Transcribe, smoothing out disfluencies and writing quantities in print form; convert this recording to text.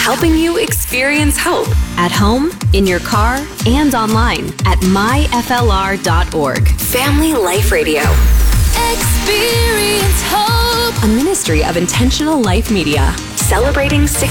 helping you experience hope at home, in your car, and online at myflr.org. Family Life Radio. Experience hope. A ministry of Intentional Life Media. Celebrating 60